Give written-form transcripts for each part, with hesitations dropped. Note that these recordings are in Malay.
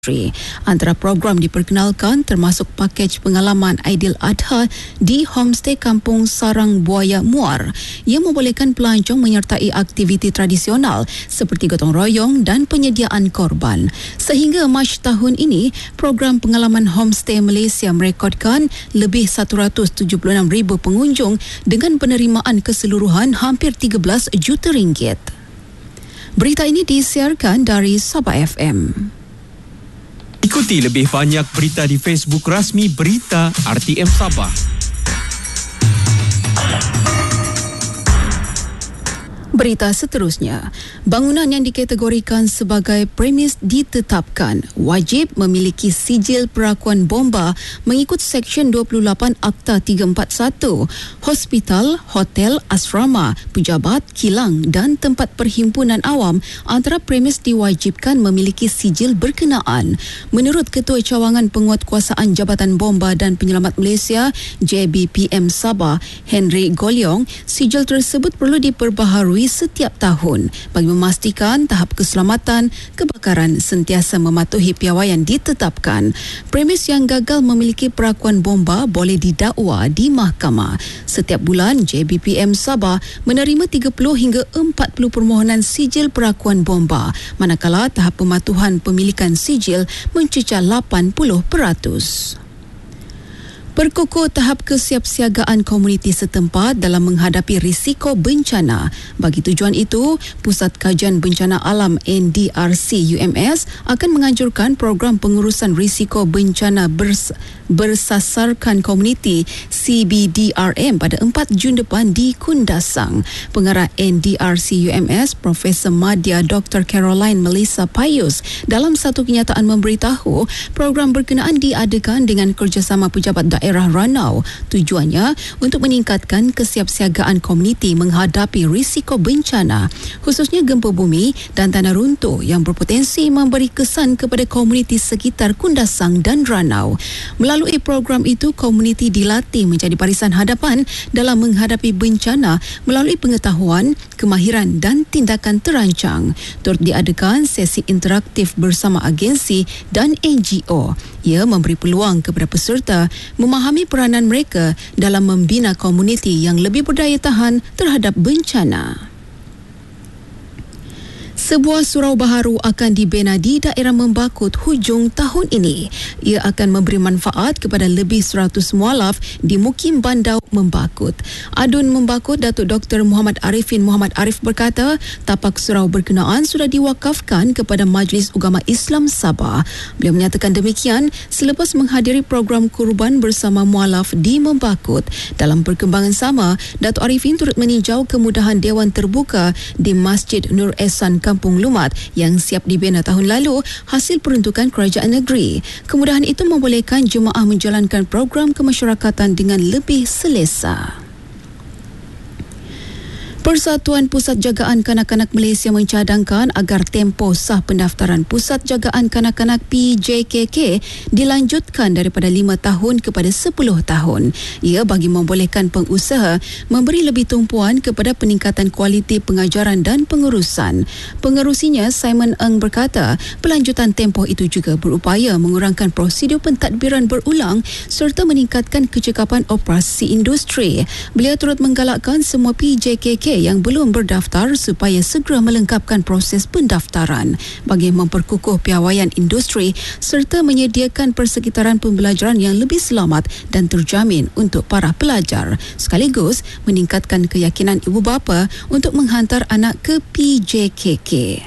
Antara program diperkenalkan termasuk pakej pengalaman Aidil Adha di Homestay Kampung Sarang Buaya Muar. Ia membolehkan pelancong menyertai aktiviti tradisional seperti gotong royong dan penyediaan korban. Sehingga Mac tahun ini, program pengalaman Homestay Malaysia merekodkan lebih 176,000 pengunjung dengan penerimaan keseluruhan hampir 13 juta ringgit. Berita ini disiarkan dari Sabah FM. Ikuti lebih banyak berita di Facebook rasmi Berita RTM Sabah. Berita seterusnya, bangunan yang dikategorikan sebagai premis ditetapkan wajib memiliki sijil perakuan bomba mengikut Seksyen 28 Akta 341. Hospital, hotel, asrama, pejabat, kilang dan tempat perhimpunan awam antara premis diwajibkan memiliki sijil berkenaan. Menurut Ketua Cawangan Penguatkuasaan Jabatan Bomba dan Penyelamat Malaysia, JBPM Sabah, Henry Golyong, sijil tersebut perlu diperbaharui setiap tahun bagi memastikan tahap keselamatan kebakaran sentiasa mematuhi piawaian ditetapkan. Premis yang gagal memiliki perakuan bomba boleh didakwa di mahkamah. Setiap bulan, JBPM Sabah menerima 30 hingga 40 permohonan sijil perakuan bomba, manakala tahap pematuhan pemilikan sijil mencecah 80%. Perkukuh tahap kesiapsiagaan komuniti setempat dalam menghadapi risiko bencana. Bagi tujuan itu, Pusat Kajian Bencana Alam NDRC UMS akan menganjurkan program pengurusan risiko bencana bersasarkan komuniti CBDRM pada 4 Jun depan di Kundasang. Pengarah NDRC UMS Profesor Madya Dr. Caroline Melissa Payus dalam satu kenyataan memberitahu program berkenaan diadakan dengan kerjasama pejabat daerah Ranau. Tujuannya untuk meningkatkan kesiapsiagaan komuniti menghadapi risiko bencana, khususnya gempa bumi dan tanah runtuh yang berpotensi memberi kesan kepada komuniti sekitar Kundasang dan Ranau. Melalui program itu, komuniti dilatih menjadi barisan hadapan dalam menghadapi bencana melalui pengetahuan, kemahiran dan tindakan terancang. Turut diadakan sesi interaktif bersama agensi dan NGO. Ia memberi peluang kepada peserta memahami peranan mereka dalam membina komuniti yang lebih berdaya tahan terhadap bencana. Sebuah surau baharu akan dibina di daerah Membakut hujung tahun ini. Ia akan memberi manfaat kepada lebih 100 mualaf di Mukim Bandau Membakut. Adun Membakut Datuk Dr. Muhammad Arifin Muhammad Arif berkata, tapak surau berkenaan sudah diwakafkan kepada Majlis Ugama Islam Sabah. Beliau menyatakan demikian selepas menghadiri program kurban bersama mualaf di Membakut. Dalam perkembangan sama, Datuk Arifin turut meninjau kemudahan Dewan Terbuka di Masjid Nur Ehsan Kampung Lumat yang siap dibina tahun lalu hasil peruntukan kerajaan negeri. Kemudahan itu membolehkan jemaah menjalankan program kemasyarakatan dengan lebih selesa. Persatuan Pusat Jagaan Kanak-Kanak Malaysia mencadangkan agar tempoh sah pendaftaran Pusat Jagaan Kanak-Kanak PJKK dilanjutkan daripada 5 tahun kepada 10 tahun. Ia bagi membolehkan pengusaha memberi lebih tumpuan kepada peningkatan kualiti pengajaran dan pengurusan. Pengerusinya, Simon Ng berkata, pelanjutan tempoh itu juga berupaya mengurangkan prosedur pentadbiran berulang serta meningkatkan kecekapan operasi industri. Beliau turut menggalakkan semua PJKK yang belum berdaftar supaya segera melengkapkan proses pendaftaran bagi memperkukuh piawaian industri serta menyediakan persekitaran pembelajaran yang lebih selamat dan terjamin untuk para pelajar, sekaligus meningkatkan keyakinan ibu bapa untuk menghantar anak ke PJKK.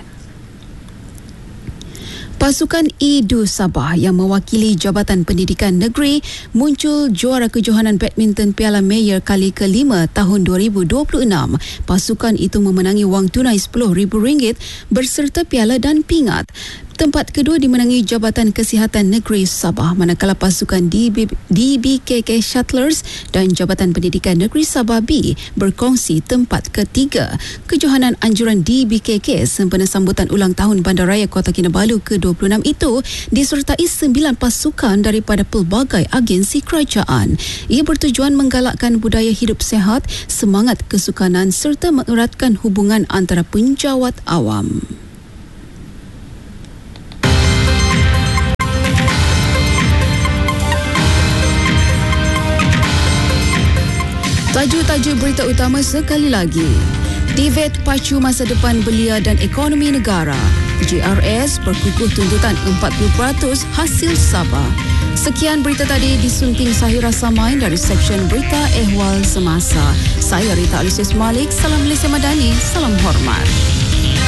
Pasukan EDU Sabah yang mewakili Jabatan Pendidikan Negeri muncul juara kejohanan badminton Piala Mayor kali ke-5 tahun 2026. Pasukan itu memenangi wang tunai RM10,000 berserta piala dan pingat. Tempat kedua dimenangi Jabatan Kesihatan Negeri Sabah, manakala pasukan DBKK Shuttlers dan Jabatan Pendidikan Negeri Sabah B berkongsi tempat ketiga. Kejohanan anjuran DBKK sempena sambutan ulang tahun Bandaraya Kota Kinabalu ke-26 itu disertai 9 pasukan daripada pelbagai agensi kerajaan. Ia bertujuan menggalakkan budaya hidup sehat, semangat kesukanan serta mengeratkan hubungan antara penjawat awam. Tajuk-tajuk berita utama sekali lagi. TVET pacu masa depan belia dan ekonomi negara. JRS berkukuh tuntutan 40% hasil Sabah. Sekian berita tadi disunting Sahira Samain dari Seksyen Berita Ehwal Semasa. Saya Rita Alisius Malik. Salam Malaysia Madani. Salam hormat.